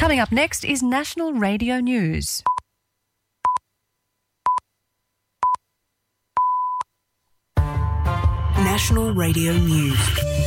Coming up next is National Radio News. National Radio News.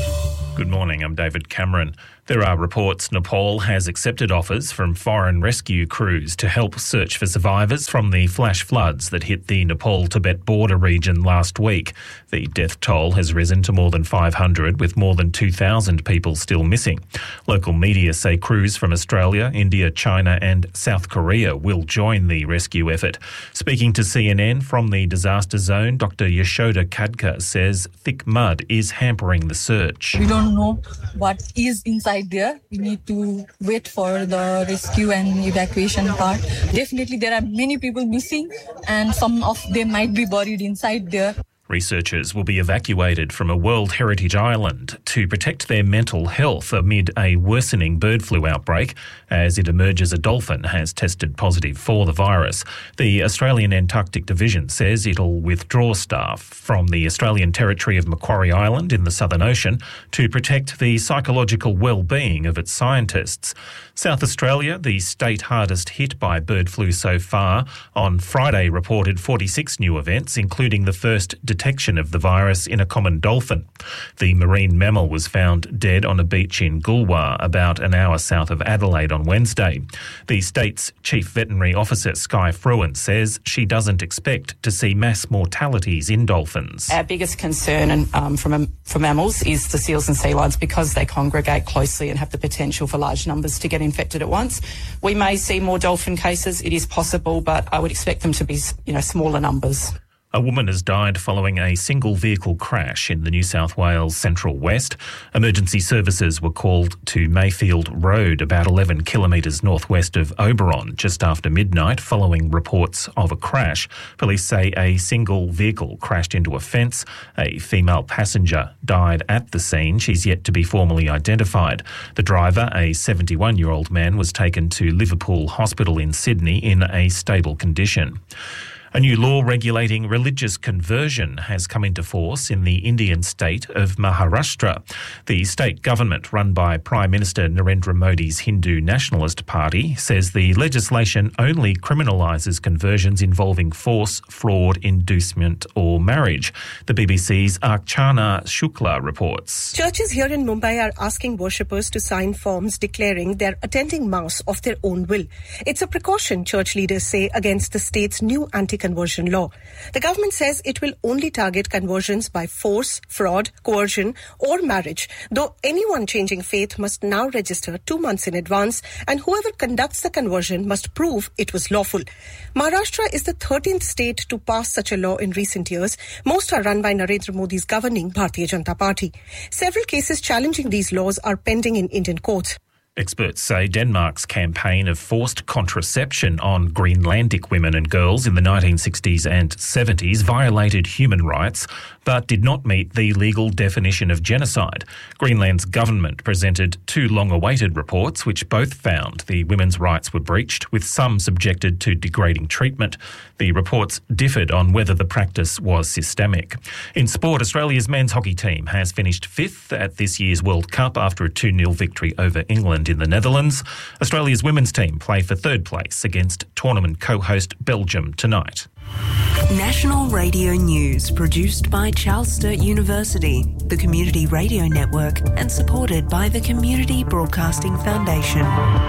Good morning, I'm David Cameron. There are reports Nepal has accepted offers from foreign rescue crews to help search for survivors from the flash floods that hit the Nepal-Tibet border region last week. The death toll has risen to more than 500, with more than 2,000 people still missing. Local media say crews from Australia, India, China and South Korea will join the rescue effort. Speaking to CNN from the disaster zone, Dr. Yashoda Khadka says thick mud is hampering the search. We don't know what is inside there. We need to wait for the rescue and evacuation part. Definitely there are many people missing and some of them might be buried inside there. Researchers will be evacuated from a World Heritage Island to protect their mental health amid a worsening bird flu outbreak. As it emerges, a dolphin has tested positive for the virus. The Australian Antarctic Division says it'll withdraw staff from the Australian territory of Macquarie Island in the Southern Ocean to protect the psychological well-being of its scientists. South Australia, the state hardest hit by bird flu so far, on Friday reported 46 new events, including the first detection of the virus in a common dolphin. The marine mammal was found dead on a beach in Goolwa, about an hour south of Adelaide on Wednesday. The state's chief veterinary officer, Sky Fruin, says she doesn't expect to see mass mortalities in dolphins. Our biggest concern for mammals is the seals and sea lions, because they congregate closely and have the potential for large numbers to get infected at once. We may see more dolphin cases. It is possible, but I would expect them to be, smaller numbers. A woman has died following a single vehicle crash in the New South Wales Central West. Emergency services were called to Mayfield Road, about 11 kilometres northwest of Oberon, just after midnight, following reports of a crash. Police say a single vehicle crashed into a fence. A female passenger died at the scene. She's yet to be formally identified. The driver, a 71-year-old man, was taken to Liverpool Hospital in Sydney in a stable condition. A new law regulating religious conversion has come into force in the Indian state of Maharashtra. The state government, run by Prime Minister Narendra Modi's Hindu Nationalist Party, says the legislation only criminalises conversions involving force, fraud, inducement or marriage. The BBC's Archana Shukla reports. Churches here in Mumbai are asking worshippers to sign forms declaring they're attending Mass of their own will. It's a precaution, church leaders say, against the state's new anti-conversion law. The government says it will only target conversions by force, fraud, coercion or marriage, though anyone changing faith must now register 2 months in advance, and whoever conducts the conversion must prove it was lawful. Maharashtra is the 13th state to pass such a law in recent years. Most are run by Narendra Modi's governing Bharatiya Janata Party. Several cases challenging these laws are pending in Indian courts. Experts say Denmark's campaign of forced contraception on Greenlandic women and girls in the 1960s and 70s violated human rights, but did not meet the legal definition of genocide. Greenland's government presented 2 long-awaited reports which both found the women's rights were breached, with some subjected to degrading treatment. The reports differed on whether the practice was systemic. In sport, Australia's men's hockey team has finished 5th at this year's World Cup after a 2-0 victory over England in the Netherlands. Australia's women's team play for 3rd place against tournament co-host Belgium tonight. National Radio News, produced by Charles Sturt University, the Community Radio Network, and supported by the Community Broadcasting Foundation.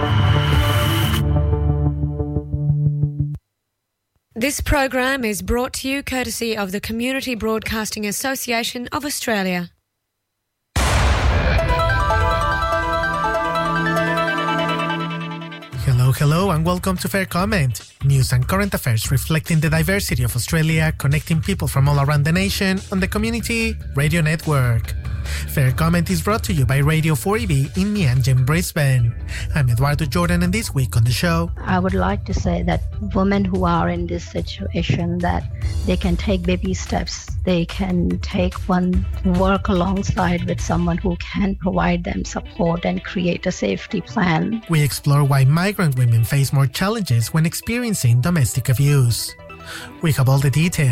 This program is brought to you courtesy of the Community Broadcasting Association of Australia. Hello and welcome to Fair Comment, news and current affairs reflecting the diversity of Australia, connecting people from all around the nation on the Community Radio Network. Fair Comment is brought to you by Radio 4EB in Meanjin, Brisbane. I'm Eduardo Jordan, and this week on the show, I would like to say that women who are in this situation, that they can take baby steps. They can work alongside with someone who can provide them support and create a safety plan. We explore why migrant women face more challenges when experiencing domestic abuse. We have all the details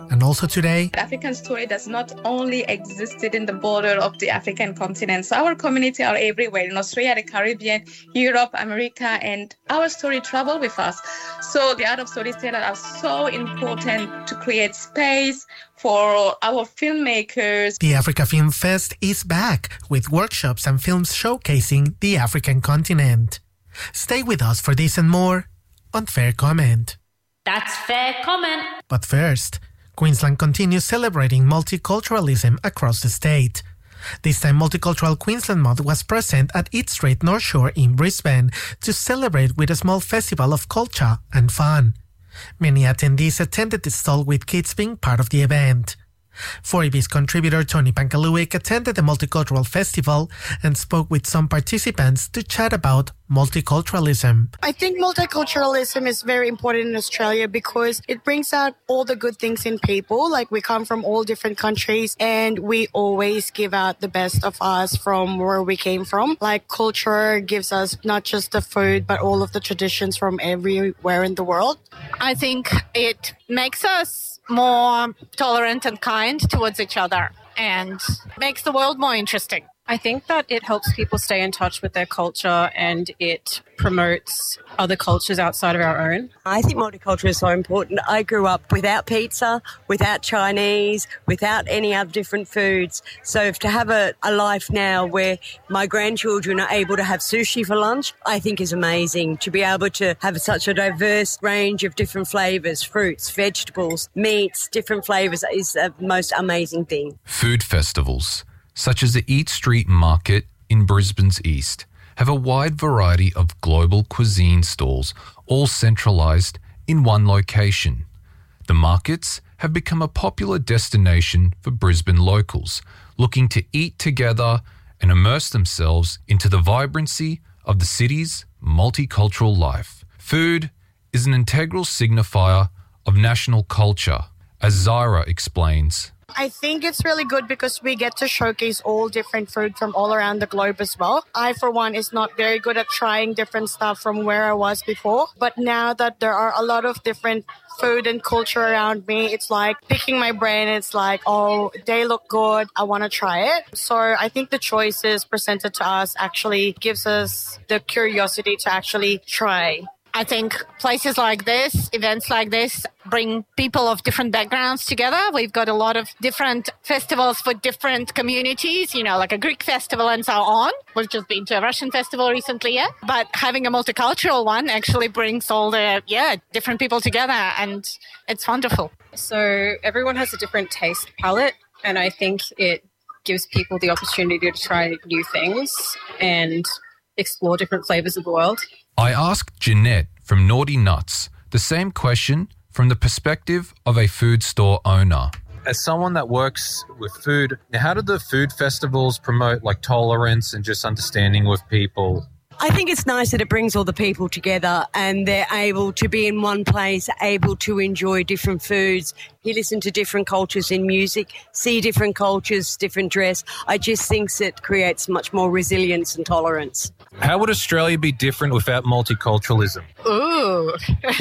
And also today, The African story does not only existed in the border of the African continent. So our community are everywhere in Australia, the Caribbean, Europe, America, and our story travel with us. So the art of storytelling are so important to create space for our filmmakers. the Africa Film Fest is back with workshops and films showcasing the African continent. Stay with us for this and more on Fair Comment. That's Fair Comment. But first, Queensland continues celebrating multiculturalism across the state. This time, Multicultural Queensland Month was present at Eat Straight North Shore in Brisbane to celebrate with a small festival of culture and fun. Many attendees attended the stall with kids being part of the event. 4EB's contributor Tony Pankaluik attended the Multicultural Festival and spoke with some participants to chat about multiculturalism. I think multiculturalism is very important in Australia because it brings out all the good things in people. Like, we come from all different countries and we always give out the best of us from where we came from. Like, culture gives us not just the food, but all of the traditions from everywhere in the world. I think it makes us more tolerant and kind towards each other and makes the world more interesting. I think that it helps people stay in touch with their culture and it promotes other cultures outside of our own. I think multicultural is so important. I grew up without pizza, without Chinese, without any other different foods. So to have a life now where my grandchildren are able to have sushi for lunch, I think is amazing. To be able to have such a diverse range of different flavours, fruits, vegetables, meats, different flavours is the most amazing thing. Food festivals, such as the Eat Street Market in Brisbane's east, have a wide variety of global cuisine stalls, all centralised in one location. The markets have become a popular destination for Brisbane locals looking to eat together and immerse themselves into the vibrancy of the city's multicultural life. Food is an integral signifier of national culture, as Zaira explains. I think it's really good because we get to showcase all different food from all around the globe as well. I, for one, is not very good at trying different stuff from where I was before. But now that there are a lot of different food and culture around me, it's like picking my brain. It's like, oh, they look good, I want to try it. So I think the choices presented to us actually gives us the curiosity to actually try. I think places like this, events like this, bring people of different backgrounds together. We've got a lot of different festivals for different communities, like a Greek festival and so on. We've just been to a Russian festival recently, yeah. But having a multicultural one actually brings all the, different people together, and it's wonderful. So everyone has a different taste palette, and I think it gives people the opportunity to try new things and explore different flavours of the world. I asked Jeanette from Naughty Nuts the same question from the perspective of a food store owner. As someone that works with food, how do the food festivals promote tolerance and just understanding with people? I think it's nice that it brings all the people together and they're able to be in one place, able to enjoy different foods, listen to different cultures in music, see different cultures, different dress. I just think it creates much more resilience and tolerance. How would Australia be different without multiculturalism? Ooh,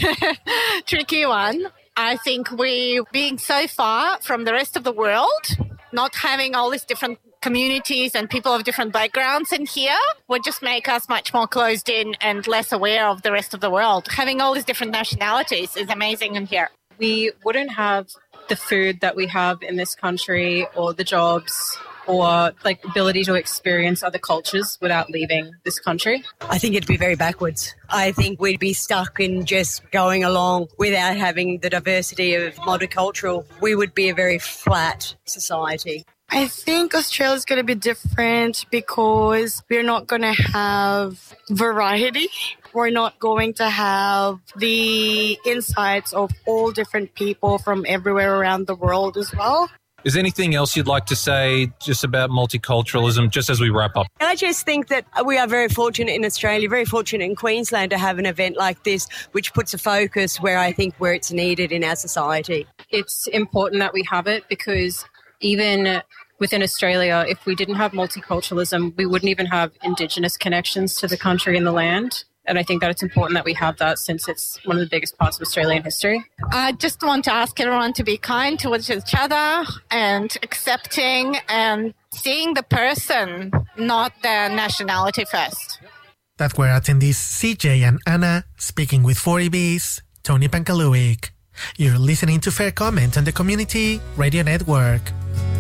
tricky one. I think we being so far from the rest of the world, not having all these different communities and people of different backgrounds in here would just make us much more closed in and less aware of the rest of the world. Having all these different nationalities is amazing in here. We wouldn't have the food that we have in this country or the jobs or ability to experience other cultures without leaving this country. I think it'd be very backwards. I think we'd be stuck in just going along without having the diversity of multicultural. We would be a very flat society. I think Australia's going to be different because we're not going to have variety. We're not going to have the insights of all different people from everywhere around the world as well. Is there anything else you'd like to say just about multiculturalism, just as we wrap up? I just think that we are very fortunate in Australia, very fortunate in Queensland to have an event like this, which puts a focus where it's needed in our society. It's important that we have it because even within Australia, if we didn't have multiculturalism, we wouldn't even have Indigenous connections to the country and the land. And I think that it's important that we have that since it's one of the biggest parts of Australian history. I just want to ask everyone to be kind towards each other and accepting and seeing the person, not their nationality first. That were attendees CJ and Anna speaking with 4EB's Tony Pankaluik. You're listening to Fair Comment on the Community Radio Network.